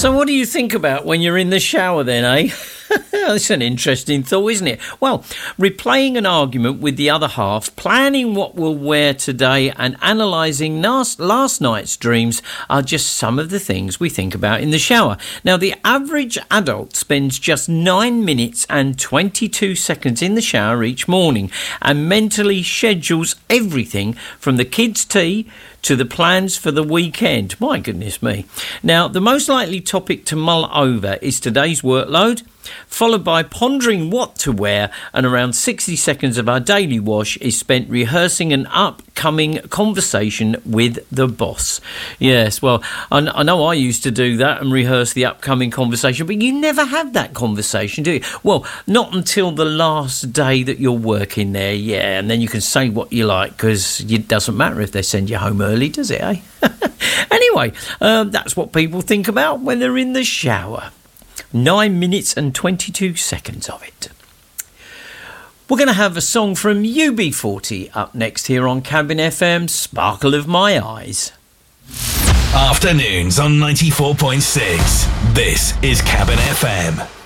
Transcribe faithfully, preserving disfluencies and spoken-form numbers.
So what do you think about when you're in the shower then, eh? That's an interesting thought, isn't it? Well, replaying an argument with the other half, planning what we'll wear today and analysing last, last night's dreams are just some of the things we think about in the shower. Now, the average adult spends just nine minutes and twenty-two seconds in the shower each morning and mentally schedules everything from the kids' tea to the plans for the weekend. My goodness me. Now, the most likely topic to mull over is today's workload, followed by pondering what to wear, and around sixty seconds of our daily wash is spent rehearsing an upcoming conversation with the boss. Yes, well, I, I know I used to do that and rehearse the upcoming conversation, but you never have that conversation, do you? Well, not until the last day that you're working there, yeah, and then you can say what you like, because it doesn't matter if they send you home early, does it, eh? Anyway, um, that's what people think about when they're in the shower. Nine minutes and twenty-two seconds of it. We're going to have a song from U B forty up next here on Cabin F M, Sparkle of My Eyes. Afternoons on ninety-four point six. This is Cabin F M.